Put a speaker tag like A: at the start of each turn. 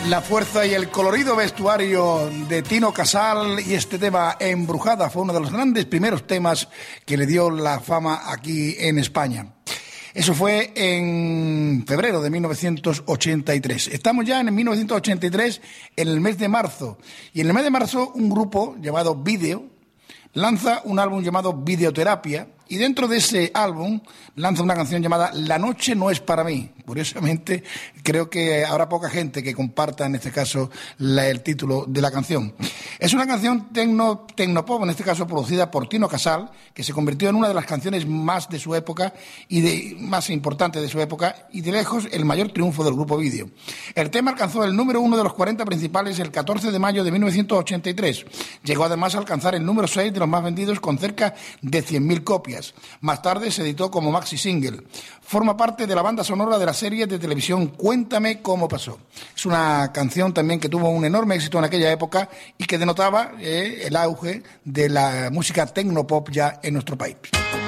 A: La fuerza y el colorido vestuario de Tino Casal y este tema Embrujada fue uno de los grandes primeros temas que le dio la fama aquí en España. Eso fue en febrero de 1983. Estamos ya en 1983, en el mes de marzo. Y en el mes de marzo un grupo llamado Video lanza un álbum llamado Videoterapia. Y dentro de ese álbum lanza una canción llamada La noche no es para mí. Curiosamente, creo que habrá poca gente que comparta en este caso el título de la canción. Es una canción tecnopop, en este caso producida por Tino Casal, que se convirtió en una de las canciones más de su época y más importantes de su época, y de lejos el mayor triunfo del grupo Video. El tema alcanzó el número 1 de los 40 principales el 14 de mayo de 1983. Llegó además a alcanzar el número 6 de los más vendidos con cerca de 100.000 copias. Más tarde se editó como maxi single. Forma parte de la banda sonora de la serie de televisión Cuéntame cómo pasó. Es una canción también que tuvo un enorme éxito en aquella época y que denotaba el auge de la música tecnopop ya en nuestro país.